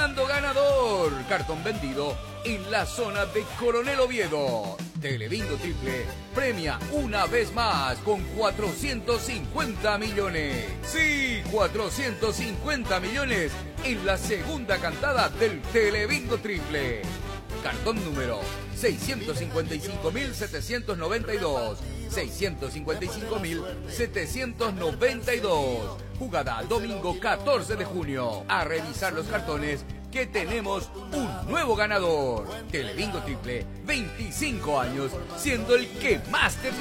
Comando ganador. Cartón vendido en la zona de Coronel Oviedo. Telebingo Triple premia una vez más con 450 millones. Sí, 450 millones en la segunda cantada del Telebingo Triple. Cartón número 655.792. 655.792. Jugada domingo 14 de junio. A revisar los cartones que tenemos un nuevo ganador. Telebingo Triple, 25 años siendo el que más te